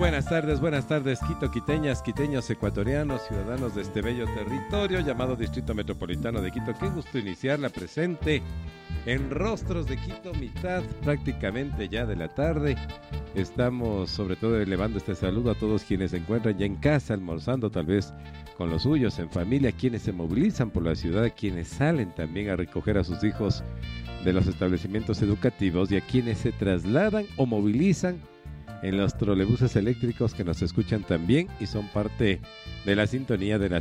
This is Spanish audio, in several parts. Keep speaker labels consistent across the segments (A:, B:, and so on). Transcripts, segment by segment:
A: buenas tardes, Quito, quiteñas, quiteños, ecuatorianos, ciudadanos de este bello territorio llamado Distrito Metropolitano de Quito. Qué gusto iniciar la presente en Rostros de Quito, mitad prácticamente ya de la tarde. Estamos sobre todo elevando este saludo a todos quienes se encuentran ya en casa, almorzando tal vez con los suyos, en familia, quienes se movilizan por la ciudad, quienes salen también a recoger a sus hijos de los establecimientos educativos y a quienes se trasladan o movilizan en los trolebuses eléctricos que nos escuchan también y son parte de la sintonía de la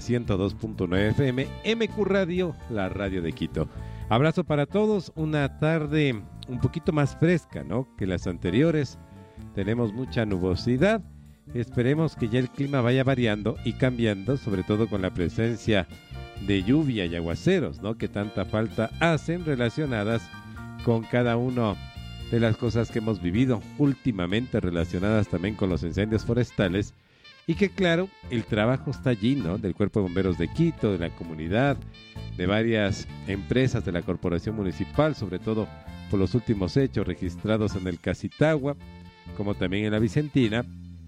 A: 102.9 FM, MQ Radio, la radio de Quito. Abrazo para todos, una tarde un poquito más fresca, ¿no?, que las anteriores. Tenemos mucha nubosidad, esperemos que ya el clima vaya variando y cambiando, sobre todo con la presencia de lluvia y aguaceros, ¿no?, que tanta falta hacen relacionadas con cada uno de las cosas que hemos vivido últimamente, relacionadas también con los incendios forestales, y que claro, el trabajo está allí, ¿no?, del Cuerpo de Bomberos de Quito, de la comunidad, de varias empresas de la Corporación Municipal, sobre todo por los últimos hechos registrados en el Casitagua, como también en la Vicentina,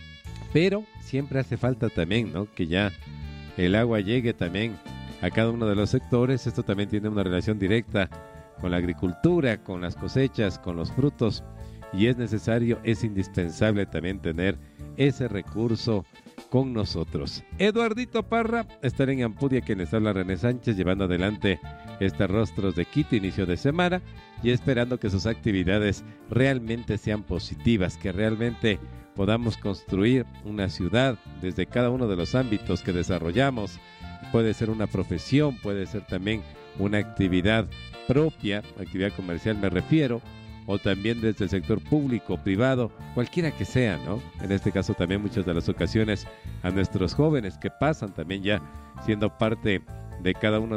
A: pero siempre hace falta también, ¿no?, que ya el agua llegue también a cada uno de los sectores. Esto también tiene una relación directa con la agricultura, con las cosechas, con los frutos, y es necesario, es indispensable también tener ese recurso con nosotros. Eduardito Parra, estaré en Ampudia, quien les habla René Sánchez, llevando adelante estos Rostros de Quito, inicio de semana, y esperando que sus actividades realmente sean positivas, que realmente podamos construir una ciudad desde cada uno de los ámbitos que desarrollamos. Puede ser una profesión, puede ser también una actividad propia, actividad comercial me refiero, o también desde el sector público, privado, cualquiera que sea, ¿no? En este caso también muchas de las ocasiones a nuestros jóvenes que pasan también ya siendo parte de cada uno